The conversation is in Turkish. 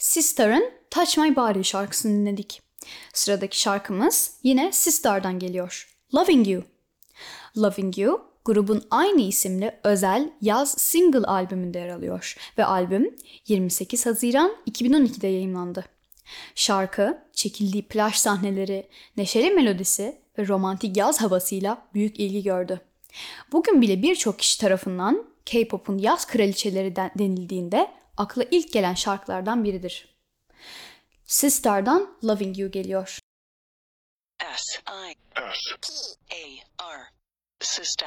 Sistar'ın Touch My Body şarkısını dinledik. Sıradaki şarkımız yine Sistar'dan geliyor. Loving You. Loving You, grubun aynı isimli özel yaz single albümünde yer alıyor ve albüm 28 Haziran 2012'de yayımlandı. Şarkı, çekildiği plaj sahneleri, neşeli melodisi ve romantik yaz havasıyla büyük ilgi gördü. Bugün bile birçok kişi tarafından K-pop'un yaz kraliçeleri denildiğinde akla ilk gelen şarkılardan biridir. Sistar'dan Loving You geliyor. S-I-S-T-A-R Sister.